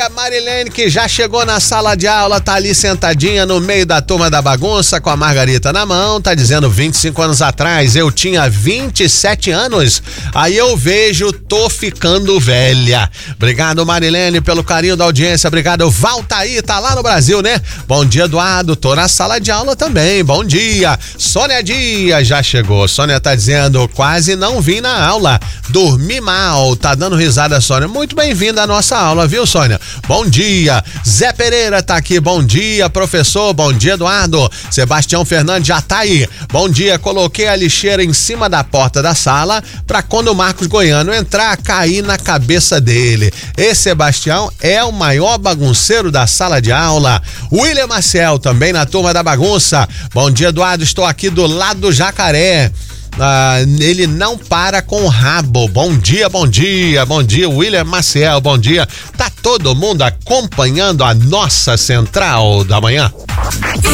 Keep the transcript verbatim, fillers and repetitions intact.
dia, Marilene, que já chegou na sala de aula, tá ali sentadinha no meio da turma da bagunça com a margarita na mão, tá dizendo vinte e cinco anos atrás eu tinha vinte e sete anos, aí eu vejo, tô ficando velha. Obrigado, Marilene, pelo carinho da audiência, obrigado. Valtaí, tá lá no Brasil, né? Bom dia, Eduardo, tô na sala de aula também, bom dia. Sônia Dias já chegou, Sônia tá dizendo, quase não vim na aula, dormi mal, tá dando risada, Sônia, muito bem-vinda à nossa aula, viu, Sônia? Bom dia. Zé Pereira tá aqui, bom dia, professor, bom dia, Eduardo. Sebastião Fernandes já tá aí, bom dia, coloquei a lixeira em cima da porta da sala pra quando o Marcos Goiano entrar, cair na cabeça dele. Esse Sebastião é o maior bagunceiro da sala de aula. William Marcel também na turma da bagunça. Bom dia, Eduardo, estou aqui do lado do Jacaré. Ah, ele não para com o rabo. Bom dia, bom dia, bom dia, William Maciel, bom dia. Tá todo mundo acompanhando a nossa Central da Manhã?